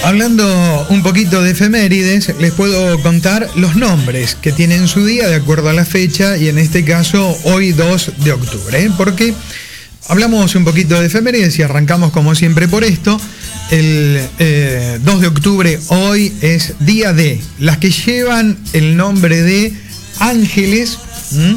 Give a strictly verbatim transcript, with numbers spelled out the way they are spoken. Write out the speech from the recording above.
Hablando un poquito de efemérides, les puedo contar los nombres que tienen su día de acuerdo a la fecha, y en este caso hoy dos de octubre, ¿eh? Porque hablamos un poquito de efemérides y arrancamos como siempre por esto. El eh, dos de octubre hoy es día de las que llevan el nombre de ángeles. ¿Mm?